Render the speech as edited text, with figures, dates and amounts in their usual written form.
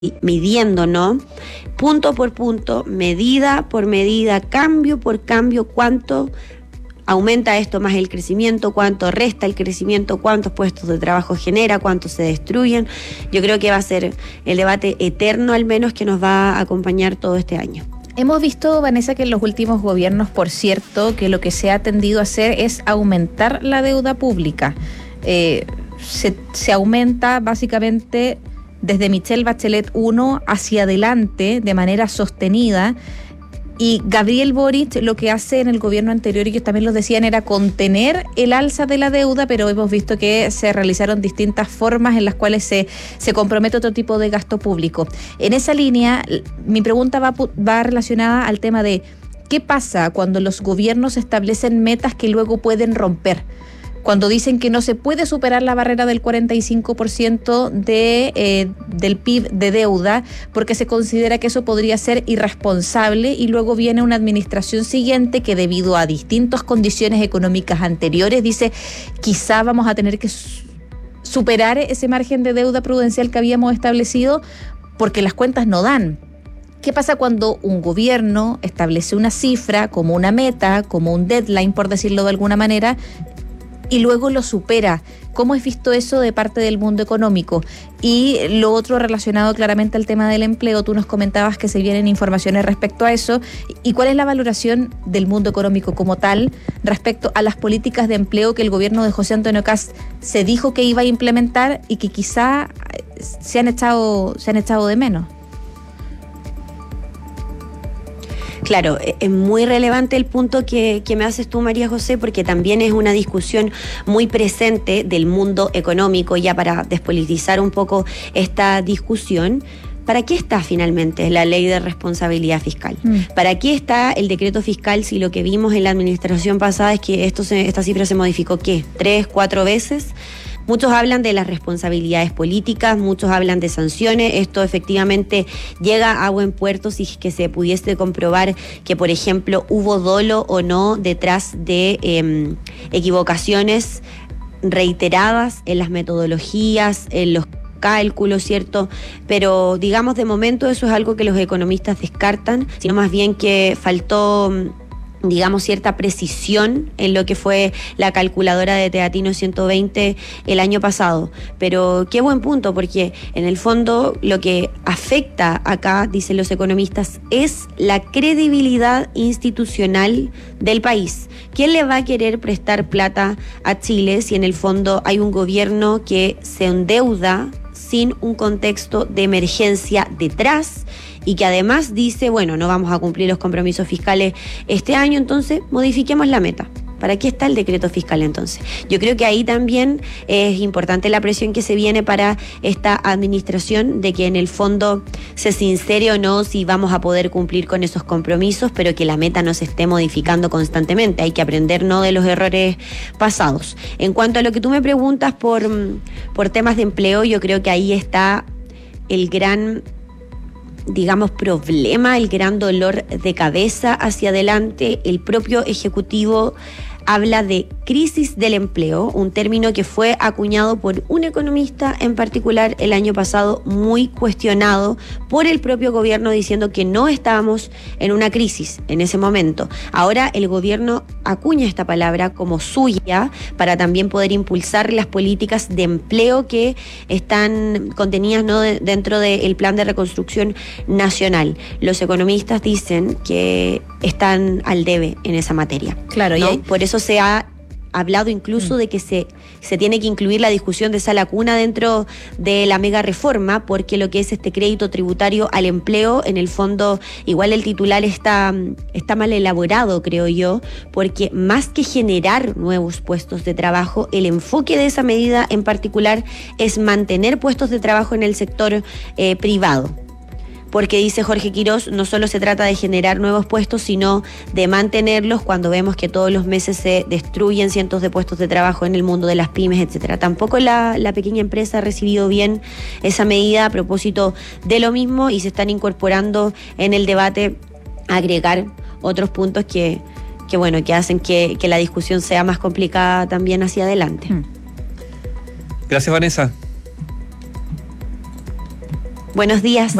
midiendo, ¿no? Punto por punto, medida por medida, cambio por cambio, cuánto aumenta esto más el crecimiento, cuánto resta el crecimiento, cuántos puestos de trabajo genera, cuántos se destruyen. Yo creo que va a ser el debate eterno, al menos, que nos va a acompañar todo este año. Hemos visto, Vanessa, que en los últimos gobiernos, por cierto, que lo que se ha tendido a hacer es aumentar la deuda pública. Se aumenta básicamente desde Michelle Bachelet I hacia adelante de manera sostenida, y Gabriel Boric lo que hace en el gobierno anterior, y ellos también lo decían, era contener el alza de la deuda, pero hemos visto que se realizaron distintas formas en las cuales se compromete otro tipo de gasto público. En esa línea, mi pregunta va relacionada al tema de qué pasa cuando los gobiernos establecen metas que luego pueden romper. Cuando dicen que no se puede superar la barrera del 45% del PIB de deuda, porque se considera que eso podría ser irresponsable, y luego viene una administración siguiente que, debido a distintas condiciones económicas anteriores, dice quizá vamos a tener que superar ese margen de deuda prudencial que habíamos establecido porque las cuentas no dan. ¿Qué pasa cuando un gobierno establece una cifra como una meta, como un deadline, por decirlo de alguna manera, y luego lo supera? ¿Cómo has visto eso de parte del mundo económico? Y lo otro relacionado claramente al tema del empleo, tú nos comentabas que se vienen informaciones respecto a eso. ¿Y cuál es la valoración del mundo económico como tal respecto a las políticas de empleo que el gobierno de José Antonio Kast se dijo que iba a implementar y que quizá se han echado de menos? Claro, es muy relevante el punto que me haces tú, María José, porque también es una discusión muy presente del mundo económico, ya para despolitizar un poco esta discusión. ¿Para qué está finalmente la ley de responsabilidad fiscal? ¿Para qué está el decreto fiscal si lo que vimos en la administración pasada es que esta cifra se modificó, ¿qué? 3, 4 veces. Muchos hablan de las responsabilidades políticas, muchos hablan de sanciones. Esto efectivamente llega a buen puerto si es que se pudiese comprobar que, por ejemplo, hubo dolo o no detrás de equivocaciones reiteradas en las metodologías, en los cálculos, ¿cierto? Pero digamos, de momento eso es algo que los economistas descartan, sino más bien que faltó, digamos, cierta precisión en lo que fue la calculadora de Teatino 120 el año pasado. Pero qué buen punto, porque en el fondo lo que afecta acá, dicen los economistas, es la credibilidad institucional del país. ¿Quién le va a querer prestar plata a Chile si en el fondo hay un gobierno que se endeuda sin un contexto de emergencia detrás, y que además dice, bueno, no vamos a cumplir los compromisos fiscales este año, entonces modifiquemos la meta? ¿Para qué está el decreto fiscal entonces? Yo creo que ahí también es importante la presión que se viene para esta administración, de que en el fondo se sincere o no si vamos a poder cumplir con esos compromisos, pero que la meta no se esté modificando constantemente. Hay que aprender, ¿no?, de los errores pasados. En cuanto a lo que tú me preguntas por temas de empleo, yo creo que ahí está el gran, digamos, problema, el gran dolor de cabeza hacia adelante. El propio Ejecutivo habla de crisis del empleo, un término que fue acuñado por un economista en particular el año pasado, muy cuestionado por el propio gobierno, diciendo que no estábamos en una crisis en ese momento. Ahora el gobierno acuña esta palabra como suya para también poder impulsar las políticas de empleo que están contenidas, ¿no?, dentro del plan de reconstrucción nacional. Los economistas dicen que están al debe en esa materia. Claro, ¿no? y por eso se ha hablado incluso de que se tiene que incluir la discusión de esa lacuna dentro de la mega reforma, porque lo que es este crédito tributario al empleo, en el fondo, igual el titular está mal elaborado, creo yo, porque más que generar nuevos puestos de trabajo, el enfoque de esa medida en particular es mantener puestos de trabajo en el sector privado. Porque dice Jorge Quirós, no solo se trata de generar nuevos puestos, sino de mantenerlos cuando vemos que todos los meses se destruyen cientos de puestos de trabajo en el mundo de las pymes, etcétera. Tampoco la pequeña empresa ha recibido bien esa medida a propósito de lo mismo, y se están incorporando en el debate agregar otros puntos que hacen que la discusión sea más complicada también hacia adelante. Gracias, Vanessa. Buenos días.